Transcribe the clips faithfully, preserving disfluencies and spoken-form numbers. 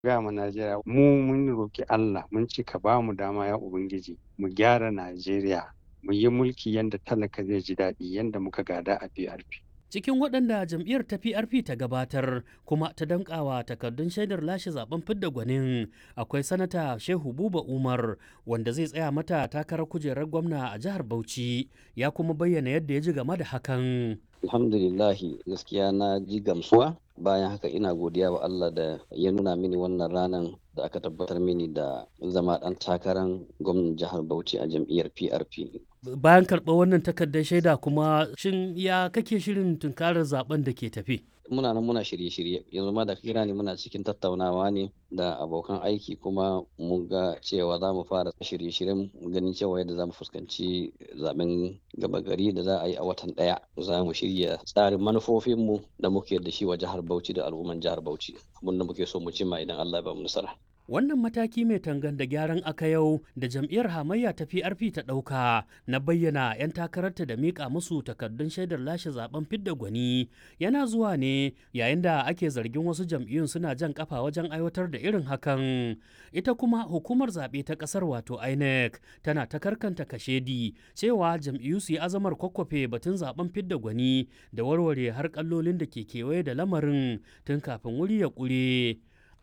Gaya ma Najeriya mu mun roki Allah mun ce ka ba mu dama ya Ubangiji mu gyara Najeriya mu yi mulki yanda talaka zai ji daɗi yanda muka gada a P R P. Cikin waɗanda jam'iyyar ta P R P ta gabatar kuma ta danƙawa takardun shaidar lashe zaben fidda gwanin akwai sanata Shehu Buba Umar wanda zai tsaya mata takarar kujerar gwamna a jihar Bauchi ya kuma bayyana yadda ya ji game da hakan. Alhamdulillahi gaskiya na ji gamsuwa bayan haka ina godiya wa Allah da ya nuna mini wannan ranar da aka tabbatar mini da zama ɗan takarar gwamnan jihar Bauchi a jam'iyyar P R P. Bayan karɓar wannan takardar shaida kuma shin ya kake shirin tunkarar zaben da ke tafi? Muna nan muna shirye-shirye yanzu ma da kira ne muna cikin tattaunawa ne da abokan aiki kuma mun ga cewa za mu fara shirye-shiryen ganin cewa yadda za mu fuskanci zaben gaba gari da za a yi a watan ɗaya. Za mu shirya tsarin manufofinmu da muke da shi wa jihar Bauchi da al'umman jihar Bauchi abin da muke so mu cimma idan Allah ya ba mu nasara. Wannan mataki mai tangan da gyaran aka yau da jam'iyyar hamayya ta P R P ta ɗauka na bayyana 'yan takararta da miƙa musu takardun shaidar lashe zaben fidda gwani yana zuwa ne yayin da ake zargin wasu jam'iyyun suna jan kafa wajen aiwatar da irin hakan. Ita kuma hukumar zaɓe ta ƙasar wato I N E C tana ta karkanta kashedi cewa jam'iyyu su yi azamar kwakwafe batun zaben fidda gwani da warware har kallolin da ke kewaye da lamarin tun kafin wuri ya ƙure.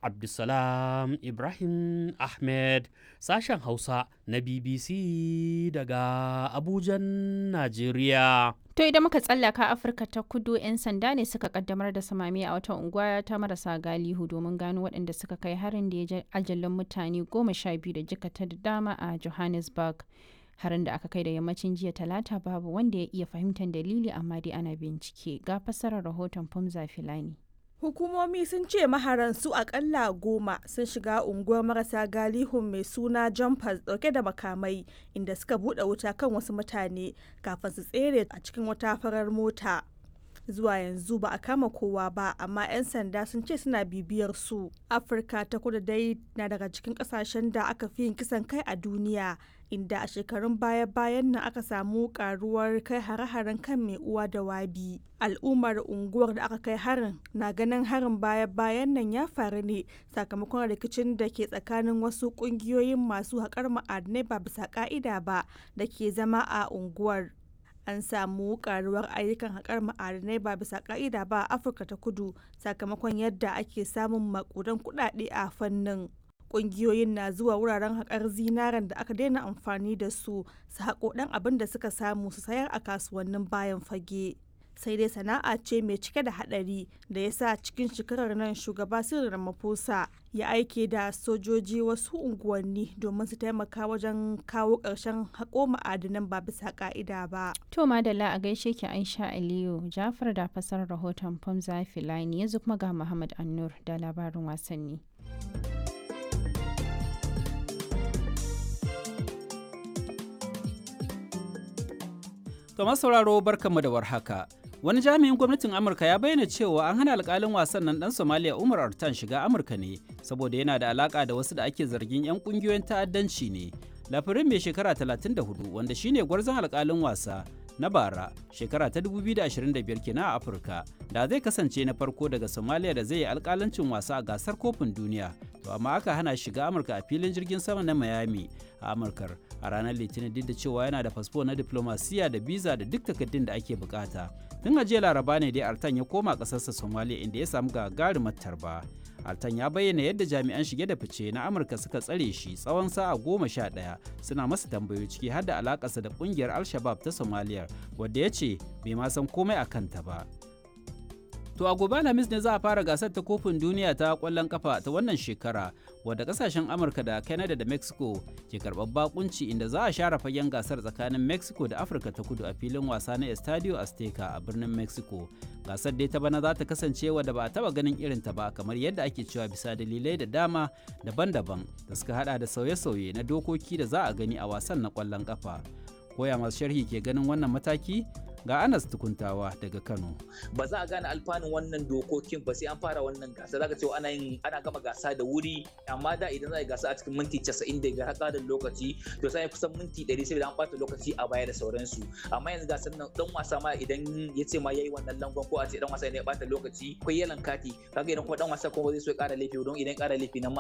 Abdulsalam Ibrahim Ahmed sashen Hausa na B B C daga Abujan, Najeriya. To idan muka tsallaka Afirka ta kudu 'yan sanda ne suka kaddamar da samami a wata unguwa ta marasa galihu domin gano waɗanda suka kai harin da ya ajalin mutane goma sha biyu da jikata da dama a Johannesburg. Harin da aka kai da yammacin jiya talata babu wanda ya iya fahimtar dalili amma dai ana bincike. Ga fassarar rahoton Famza Filani. Hukumomi sun ce maharan su akalla goma sun shiga unguwar marasa galihun mai suna Jumpers dauke da makamai inda suka bude wuta kan wasu mutane kafin su tsere a cikin wata farar mota. Zuwa yanzu ba a kama kowa ba amma 'yan sanda sun ce suna bibiyar su. Afirka ta kudu dai na daga cikin kasashen da aka fi yin kisan kai a duniya inda a shekarun baya-bayan nan aka samu karuwar kai hare-haren kan mai uwa da wabi. Al'ummar unguwar da aka kai harin na ganin harin baya-bayan nan ya faru ne sakamakon rikicin da ke tsakanin wasu kungiyoyin masu haƙar ma'adinai ba bisa ka'ida ba da ke zama a unguwar. An samu karuwar ayyukan haƙar ma'adinai ba bisa ka'ida ba a Afirka ta kudu sakamakon yadda ake samun makudan kuɗaɗe a fannin. Ƙungiyoyin na zuwa wuraren haƙar zinaren da aka daina amfani da su su haƙo ɗan abin da suka samu su sayar a kasuwannin bayan fage. Sai dai sana'a ce mai cike da haɗari da ya sa cikin shekarar nan shugaba Cyril Ramaphosa ya aike da sojoji wasu unguwanni domin su taimaka wajen kawo ƙarshen haƙo ma'adinan ba bisa ƙa'ida ba. To madalla a gaishe ki Aisha Aliyu Jafar da fasarar rahoton Famza Filani yanzu kuma ga Muhammad Annur da labarin wasanni. To sauraro barkanmu da warhaka. Wani jami'in gwamnatin Amurka ya bayyana cewa an hana alkalin wasan nan dan Somalia Umar Artan shiga Amurka ne saboda yana da alaka da wasu da ake zargin 'yan kungiyoyin ta'addanci ne. Lafirin mai shekara talatin da hudu wanda shine gwarzon alkalin wasa na bara shekara ta dubu biyu da ashirin da biyar kenan a Afirka da zai kasance na farko daga Somalia da zai yi alkalancin wasa a gasar kofin duniya. To amma aka hana shiga Amurka a filin jirgin sama na Miami a Amurkar a ranar Litinin duk da cewa yana da fasfo na diplomasiya da biza da duk takardun da ake bukata. Tun a jiya Laraba ne dai Artan ya koma ƙasarsa Somalia inda ya samu gagarumar tarba. Artan ya bayyana yadda jami'an shige da fice na Amurka suka tsare shi tsawon sa'a goma sha ɗaya suna masa tambayoyi ciki har da alakarsa da ƙungiyar Al-Shabab ta Somalia wadda ya ce bai ma san komai a kanta ba. To a gobe Alhamis ne za a fara gasar ta kofin duniya ta kwallon kafa ta wannan shekara wadda kasashen Amurka da Canada da Mexico ke karɓar bakunci inda za a share fagen gasar tsakanin Mexico da Afirka ta kudu a filin wasa na Estadio Azteca a birnin Mexico. Gasar dai ta bana za ta kasance wadda ba a taba ganin irin ta ba kamar yadda ake cewa bisa dalilai da dama daban-daban da suka hada da sauye-sauye na dokoki da za a gani a wasan na kwallon kafa. Koya masu sharhi ke ganin wannan mataki? Ga Anas Tukuntawa daga Kano. Ba za a gane alfanun wannan dokokin ba sai an fara wannan gasa. Zaka cewa ana yin ana gama gasa da wuri, amma da idan za a yi gasa a cikin minti casa'in da biyar haka da lokaci to sai kusan minti ɗari sai an ɓata lokaci a baya da sauransu. Amma yanzu gasar nan dan wasa ma idan ya ce ma yayi wannan langon ko a ce dan wasa ne ya ɓata lokaci akwai yalan kati, kaga idan kuma dan wasa kuma zai so ya ƙara laifi don idan ya ƙara laifi nan